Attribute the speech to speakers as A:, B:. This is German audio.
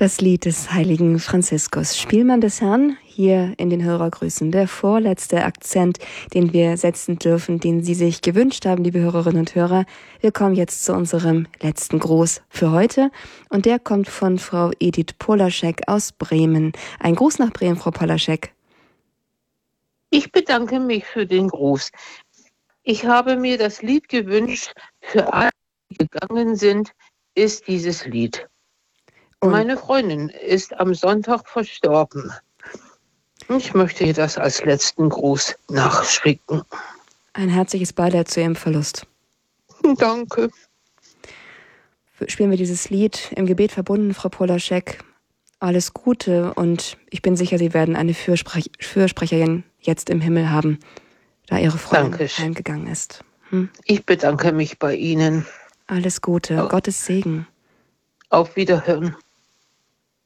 A: Das Lied des heiligen Franziskus, Spielmann des Herrn, hier in den Hörergrüßen. Der vorletzte Akzent, den wir setzen dürfen, den Sie sich gewünscht haben, liebe Hörerinnen und Hörer. Wir kommen jetzt zu unserem letzten Gruß für heute. Und der kommt von Frau Edith Polaschek aus Bremen. Ein Gruß nach Bremen, Frau Polaschek.
B: Ich bedanke mich für den Gruß. Ich habe mir das Lied gewünscht, für alle, die gegangen sind, ist dieses Lied. Meine Freundin ist am Sonntag verstorben. Ich möchte ihr das als letzten Gruß nachschicken.
A: Ein herzliches Beileid zu Ihrem Verlust.
B: Danke.
A: Spielen wir dieses Lied im Gebet verbunden, Frau Polaschek. Alles Gute und ich bin sicher, Sie werden eine Fürsprecherin jetzt im Himmel haben, da Ihre Freundin heimgegangen ist.
B: Ich bedanke mich bei Ihnen.
A: Alles Gute, Gottes Segen.
B: Auf Wiederhören.